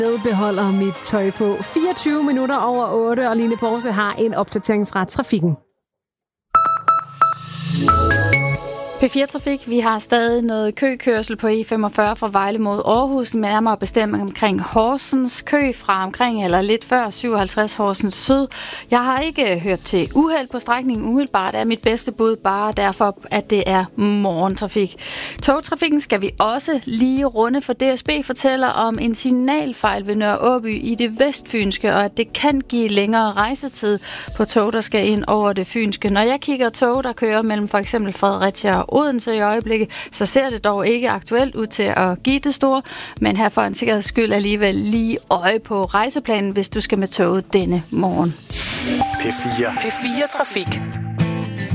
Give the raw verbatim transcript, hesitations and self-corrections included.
Beholder mit tøj på fireogtyve minutter over otte, og Line Borse har en opdatering fra trafikken. P fire Trafik, vi har stadig noget køkørsel på E femogfyrre fra Vejle mod Aarhus, nærmere bestemt omkring Horsens. Kø fra omkring eller lidt før syvoghalvtreds Horsens Syd. Jeg har ikke hørt til uheld på strækningen umiddelbart, er mit bedste bud bare derfor, at det er morgentrafik. Togtrafikken skal vi også lige runde, for D S B fortæller om en signalfejl ved Nørre Aaby i det vestfynske, og at det kan give længere rejsetid på tog, der skal ind over det fynske. Når jeg kigger tog, der kører mellem for eksempel Fredericia og Odense i øjeblikket, så ser det dog ikke aktuelt ud til at give det store, men her for en sikkerheds skyld alligevel lige øje på rejseplanen, hvis du skal med toget denne morgen. P fire. P fire Trafik.